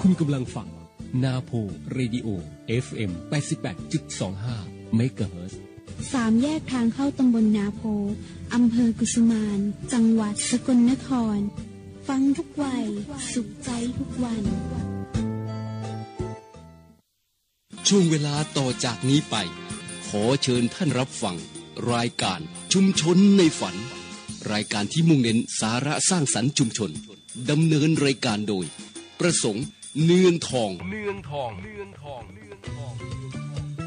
คุณกำลังฟังนาโพเรดิโอ FM 88.25 เมกะเฮิรตซ์ 3 แยกทางเข้าตำบลนาโพอำเภอกุสุมานจังหวัดสกลนครฟังทุกวัยสุขใจทุกวันช่วงเวลาต่อจากนี้ไปขอเชิญท่านรับฟังรายการชุมชนในฝันรายการที่มุ่งเน้นสาระสร้างสรรค์ชุมชนดำเนินรายการโดยประสงค์เนืองทอง